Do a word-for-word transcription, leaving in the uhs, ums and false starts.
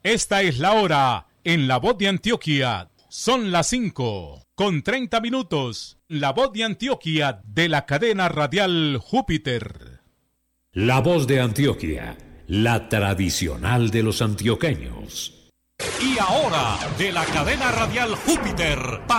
Esta es la hora en La Voz de Antioquia. Son las cinco con treinta minutos. La Voz de Antioquia de la cadena radial Júpiter. La Voz de Antioquia, la tradicional de los antioqueños. Y ahora, de la cadena radial Júpiter.